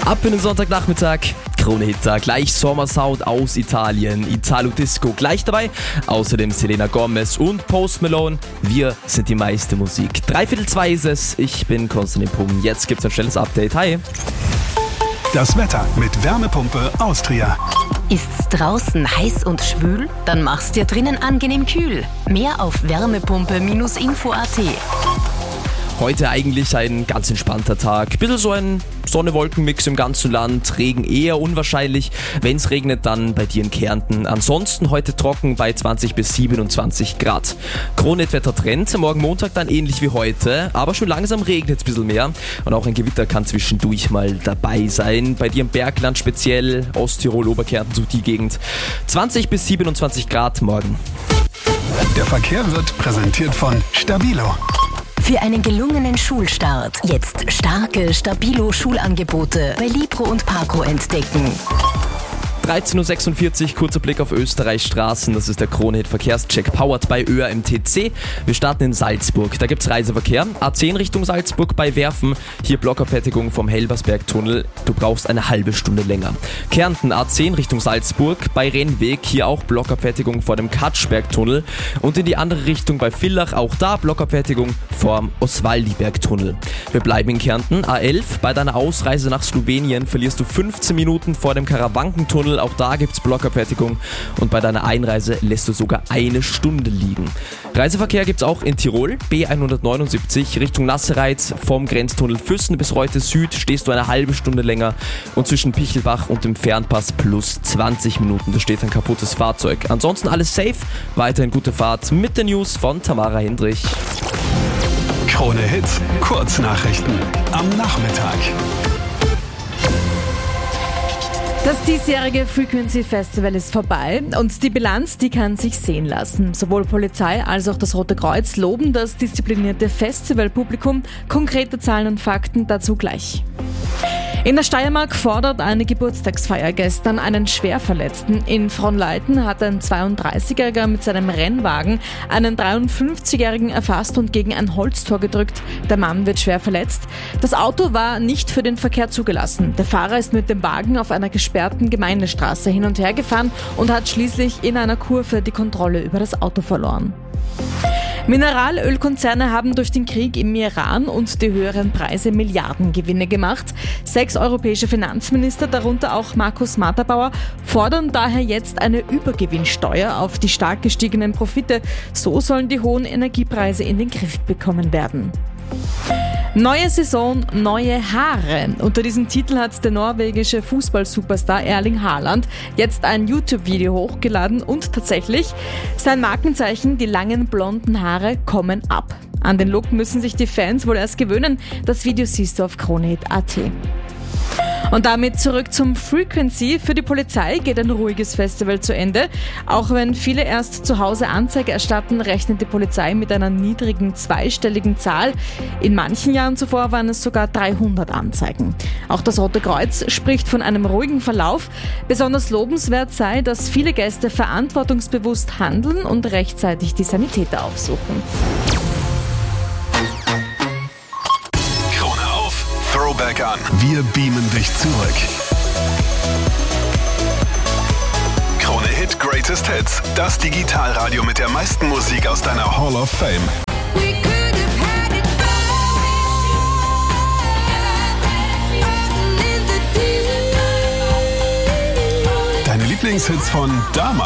Ab in den Sonntagnachmittag, Krone-Hit, gleich Sommersound aus Italien, Italo Disco gleich dabei, außerdem Selena Gomez und Post Malone. Wir sind die meiste Musik. 3:15 ist es, ich bin Konstantin Pum. Jetzt gibt's ein schnelles Update. Hi! Das Wetter mit Wärmepumpe Austria. Ist's draußen heiß und schwül? Dann mach's dir drinnen angenehm kühl. Mehr auf wärmepumpe-info.at. Heute eigentlich ein ganz entspannter Tag. Bisschen so ein Sonne-Wolken-Mix im ganzen Land. Regen eher unwahrscheinlich. Wenn es regnet, dann bei dir in Kärnten. Ansonsten heute trocken bei 20 bis 27 Grad. Krone-Wetter-Trend. Morgen Montag dann ähnlich wie heute. Aber schon langsam regnet es ein bisschen mehr. Und auch ein Gewitter kann zwischendurch mal dabei sein. Bei dir im Bergland speziell. Osttirol, Oberkärnten, so die Gegend. 20 bis 27 Grad morgen. Der Verkehr wird präsentiert von Stabilo. Für einen gelungenen Schulstart jetzt starke Stabilo-Schulangebote bei Libro und Parco entdecken. 13:46 Uhr, kurzer Blick auf Österreichs Straßen. Das ist der Krone-Hit-Verkehrscheck, powered bei ÖAMTC. Wir starten in Salzburg. Da gibt's Reiseverkehr. A10 Richtung Salzburg bei Werfen. Hier Blockabfertigung vom Helbersbergtunnel. Du brauchst eine halbe Stunde länger. Kärnten A10 Richtung Salzburg bei Rennweg. Hier auch Blockabfertigung vor dem Katschbergtunnel. Und in die andere Richtung bei Villach. Auch da Blockabfertigung vorm Oswaldibergtunnel. Wir bleiben in Kärnten. A11. Bei deiner Ausreise nach Slowenien verlierst du 15 Minuten vor dem Karawankentunnel. Auch da gibt's Blockabfertigung und bei deiner Einreise lässt du sogar eine Stunde liegen. Reiseverkehr gibt's auch in Tirol, B179 Richtung Nassereiz vom Grenztunnel Füssen bis Reute Süd stehst du eine halbe Stunde länger und zwischen Pichelbach und dem Fernpass plus 20 Minuten, da steht ein kaputtes Fahrzeug. Ansonsten alles safe, weiterhin gute Fahrt mit den News von Tamara Hendrich. Krone Hit, Kurznachrichten am Nachmittag. Das diesjährige Frequency Festival ist vorbei und die Bilanz, die kann sich sehen lassen. Sowohl Polizei als auch das Rote Kreuz loben das disziplinierte Festivalpublikum. Konkrete Zahlen und Fakten dazu gleich. In der Steiermark fordert eine Geburtstagsfeier gestern einen Schwerverletzten. In Fronleiten hat ein 32-Jähriger mit seinem Rennwagen einen 53-Jährigen erfasst und gegen ein Holztor gedrückt. Der Mann wird schwer verletzt. Das Auto war nicht für den Verkehr zugelassen. Der Fahrer ist mit dem Wagen auf einer gesperrten Gemeindestraße hin und her gefahren und hat schließlich in einer Kurve die Kontrolle über das Auto verloren. Mineralölkonzerne haben durch den Krieg im Iran und die höheren Preise Milliardengewinne gemacht. 6 europäische Finanzminister, darunter auch Markus Matterbauer, fordern daher jetzt eine Übergewinnsteuer auf die stark gestiegenen Profite. So sollen die hohen Energiepreise in den Griff bekommen werden. Neue Saison, neue Haare. Unter diesem Titel hat der norwegische Fußball-Superstar Erling Haaland jetzt ein YouTube-Video hochgeladen und tatsächlich, sein Markenzeichen, die langen blonden Haare, kommen ab. An den Look müssen sich die Fans wohl erst gewöhnen. Das Video siehst du auf Krone-Hit.at. Und damit zurück zum Frequency. Für die Polizei geht ein ruhiges Festival zu Ende. Auch wenn viele erst zu Hause Anzeige erstatten, rechnet die Polizei mit einer niedrigen zweistelligen Zahl. In manchen Jahren zuvor waren es sogar 300 Anzeigen. Auch das Rote Kreuz spricht von einem ruhigen Verlauf. Besonders lobenswert sei, dass viele Gäste verantwortungsbewusst handeln und rechtzeitig die Sanitäter aufsuchen. Throwback an. Wir beamen dich zurück. Krone Hit Greatest Hits. Das Digitalradio mit der meisten Musik aus deiner Hall of Fame. Deine Lieblingshits von damals.